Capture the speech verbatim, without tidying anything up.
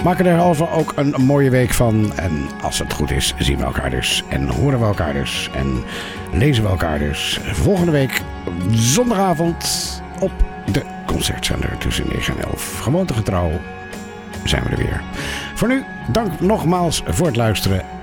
Maak er also ook een mooie week van. En als het goed is, zien we elkaar dus. En horen we elkaar dus. En lezen we elkaar dus. Volgende week zondagavond op de Concertzender tussen negen en elf. Gewoontegetrouw zijn we er weer. Voor nu, dank nogmaals voor het luisteren.